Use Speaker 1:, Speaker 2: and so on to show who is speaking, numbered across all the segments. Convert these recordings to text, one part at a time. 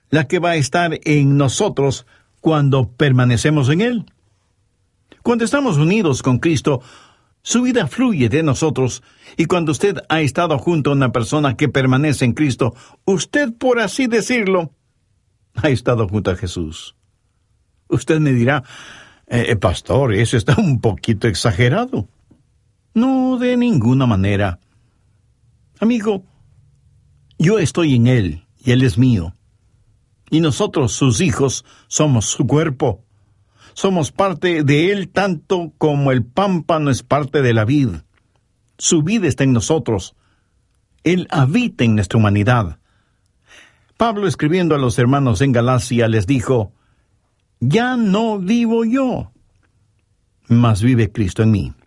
Speaker 1: la que va a estar en nosotros cuando permanecemos en Él. Cuando estamos unidos con Cristo, su vida fluye de nosotros, y cuando usted ha estado junto a una persona que permanece en Cristo, usted, por así decirlo, ha estado junto a Jesús. Usted me dirá, pastor, eso está un poquito exagerado. No, de ninguna manera. Amigo, yo estoy en Él, y Él es mío. Y nosotros, sus hijos, somos su cuerpo. Somos parte de Él tanto como el pámpano es parte de la vid. Su vida está en nosotros. Él habita en nuestra humanidad. Pablo, escribiendo a los hermanos en Galacia, les dijo, ya no vivo yo, mas vive Cristo en mí.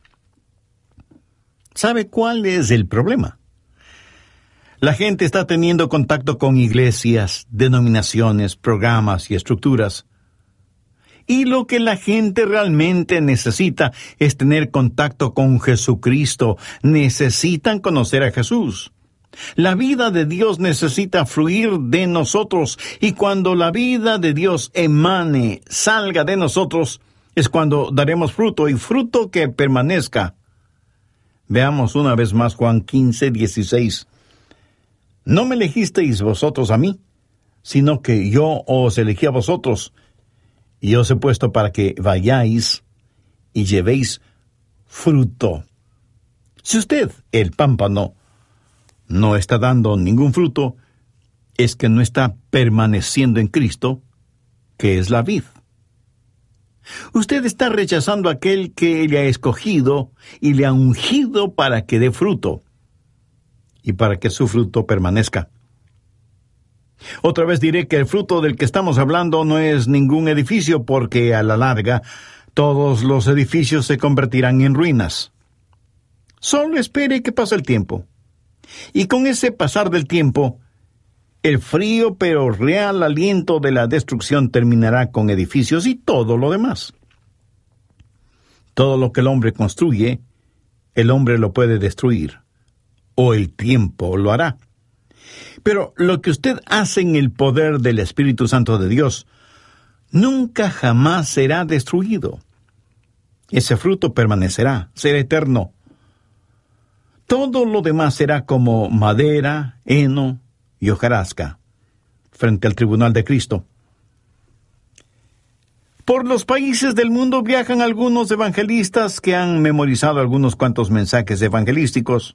Speaker 1: ¿Sabe cuál es el problema? La gente está teniendo contacto con iglesias, denominaciones, programas y estructuras. Y lo que la gente realmente necesita es tener contacto con Jesucristo. Necesitan conocer a Jesús. La vida de Dios necesita fluir de nosotros, y cuando la vida de Dios emane, salga de nosotros, es cuando daremos fruto, y fruto que permanezca. Veamos una vez más Juan 15:16. No me elegisteis vosotros a mí, sino que yo os elegí a vosotros, y os he puesto para que vayáis y llevéis fruto. Si usted, el pámpano, no está dando ningún fruto, es que no está permaneciendo en Cristo, que es la vid. Usted está rechazando a aquel que le ha escogido y le ha ungido para que dé fruto, y para que su fruto permanezca. Otra vez diré que el fruto del que estamos hablando no es ningún edificio, porque a la larga todos los edificios se convertirán en ruinas. Solo espere que pase el tiempo. Y con ese pasar del tiempo, el frío pero real aliento de la destrucción terminará con edificios y todo lo demás. Todo lo que el hombre construye, el hombre lo puede destruir, o el tiempo lo hará. Pero lo que usted hace en el poder del Espíritu Santo de Dios nunca jamás será destruido. Ese fruto permanecerá, será eterno. Todo lo demás será como madera, heno y hojarasca frente al tribunal de Cristo. Por los países del mundo viajan algunos evangelistas que han memorizado algunos cuantos mensajes evangelísticos.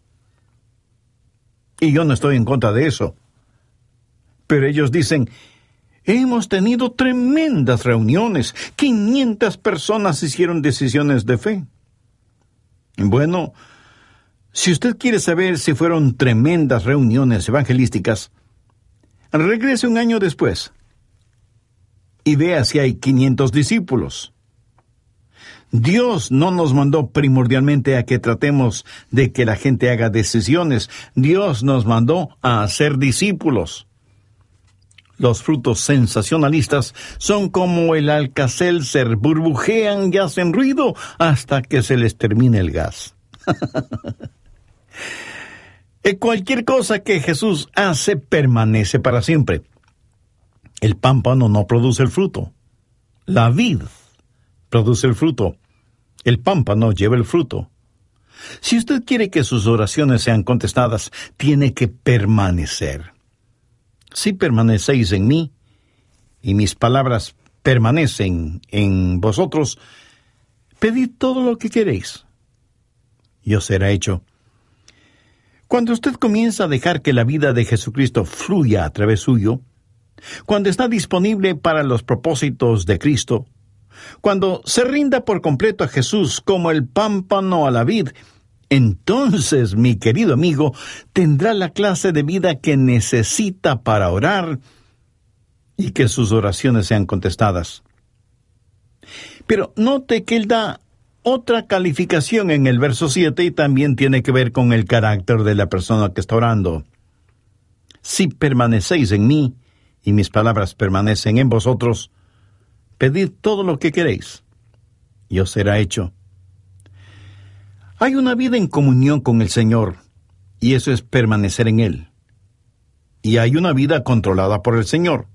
Speaker 1: Y yo no estoy en contra de eso. Pero ellos dicen, hemos tenido tremendas reuniones. 500 personas hicieron decisiones de fe. Bueno, si usted quiere saber si fueron tremendas reuniones evangelísticas, regrese un año después y vea si hay 500 discípulos. Dios no nos mandó primordialmente a que tratemos de que la gente haga decisiones. Dios nos mandó a hacer discípulos. Los frutos sensacionalistas son como el Alka-Seltzer, burbujean y hacen ruido hasta que se les termine el gas. Cualquier cosa que Jesús hace permanece para siempre. El pámpano no produce el fruto. La vid produce el fruto. El pámpano lleva el fruto. Si usted quiere que sus oraciones sean contestadas, tiene que permanecer. Si permanecéis en mí, y mis palabras permanecen en vosotros, pedid todo lo que queréis, y os será hecho. Cuando usted comienza a dejar que la vida de Jesucristo fluya a través suyo, cuando está disponible para los propósitos de Cristo, cuando se rinda por completo a Jesús como el pámpano a la vid, entonces, mi querido amigo, tendrá la clase de vida que necesita para orar y que sus oraciones sean contestadas. Pero note que él da otra calificación en el verso 7 y también tiene que ver con el carácter de la persona que está orando. Si permanecéis en mí y mis palabras permanecen en vosotros, pedid todo lo que queréis, y os será hecho. Hay una vida en comunión con el Señor, y eso es permanecer en Él. Y hay una vida controlada por el Señor,